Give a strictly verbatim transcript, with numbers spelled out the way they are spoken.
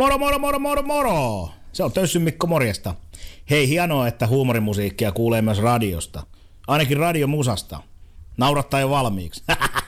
Moro, moro, moro, moro, moro! Se on Tössyn Mikko, morjesta. Hei, hienoa, että huumorimusiikkia kuulee myös radiosta. Ainakin radiomusasta. Naurattaa jo valmiiksi.